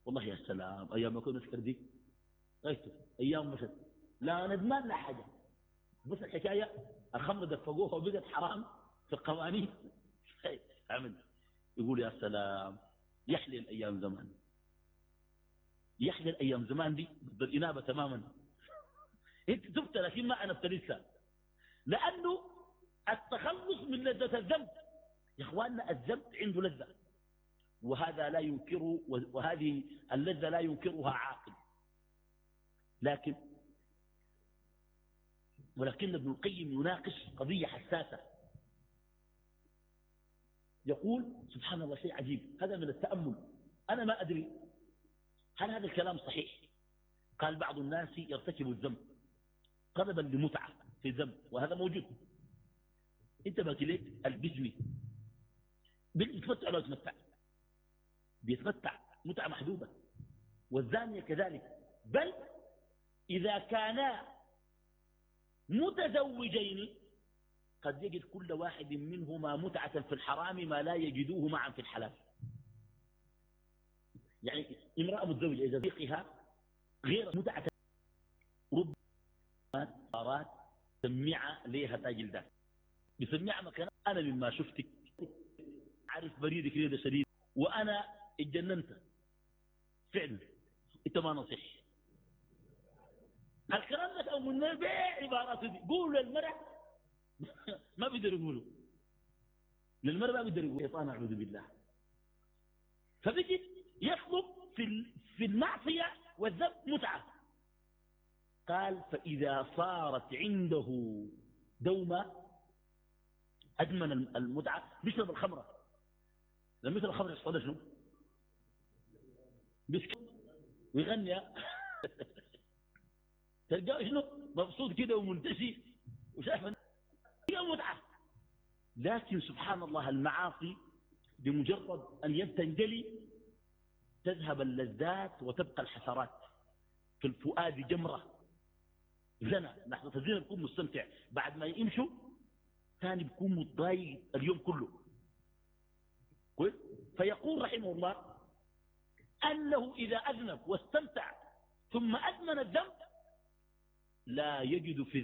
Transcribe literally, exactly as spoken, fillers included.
والله يا سلام أيام ما كنا نذكر دي غيرته أيام مشت لا ندمان لا حاجة بس الحكاية الخمر دفقوها وبقت حرام في القوانين عمل يقول يا سلام يحلي الأيام زمان يحلي الأيام زمان دي ضد الإنابة تماما انت تبت لكن ما أنا لسه لأنه التخلص من لذة الذنب يا اخواننا الذنب عنده لذة وهذا لا ينكره وهذه اللذة لا ينكرها عاقل لكن ولكن ابن القيم يناقش قضية حساسة يقول سبحان الله شيء عجيب هذا من التأمل أنا ما أدري هل هذا الكلام صحيح قال بعض الناس يرتكب الذنب طلبا لمتعة في الذنب وهذا موجود انت ما تليت البزمي بيتمتع ولا يتمتع بيتمتع متعة محدودة والزانية كذلك بل إذا كانا متزوجين قد يجد كل واحد منهما متعة في الحرام ما لا يجدوه معا في الحلال يعني امرأة متزوجة إذا ذيقها غير متعة ربما صارت سميعة ليها تاجل بسميعة مكان أنا مما شفتك عارف بريدك ليه ده شديد وأنا اتجننت فعلا انت ما نصح الكلام ده أو من بيع عبارات دي قولوا للمرأة ما بيقدر يقولوا للمرأة ما بيقدر يقولوا شيطان أعوذ بالله فبيجي يطلب في في المعصية والذنب متعة قال فإذا صارت عنده دومة أدمن المتعة بيشرب الخمرة لما مثل الخمر يحصل شنو بيسكت ويغني تلقاه شنو مبسوط كده ومنتشي وشايف هي متعة لكن سبحان الله المعاصي بمجرد أن تنجلي تذهب اللذات وتبقى الحسرات في الفؤاد جمرة زنا نحن الزنا بيكون مستمتع بعد ما يمشوا ثاني بيكون متضايق اليوم كله كويس فيقول رحمه الله أنه إذا أذنب واستمتع ثم أدمن الذنب لا يجد في